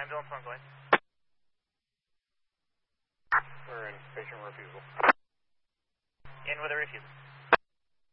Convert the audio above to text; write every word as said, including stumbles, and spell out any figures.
Dylan Swan, go ahead. We're in patient refusal. In with a refusal.